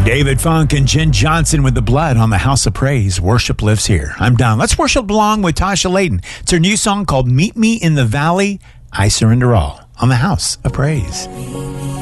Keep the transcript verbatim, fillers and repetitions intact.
David Funk and Jen Johnson with The Blood on the House of Praise. Worship lives here. I'm Don. Let's worship along with Tasha Layton. It's her new song called Meet Me in the Valley. I Surrender All on the House of Praise.